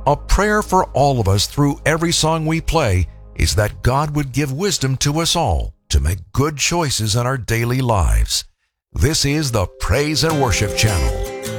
A prayer for all of us through every song we play is that God would give wisdom to us all to make good choices in our daily lives. This is the Praise and Worship Channel.